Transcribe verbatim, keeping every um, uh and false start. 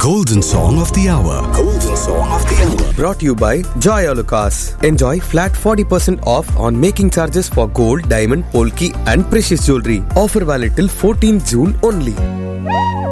Golden Song of the Hour. Golden Song of the Hour. Brought to you by Joy Alucas. Enjoy flat forty percent off on making charges for gold, diamond, polki and precious jewelry. Offer valid till fourteenth June only.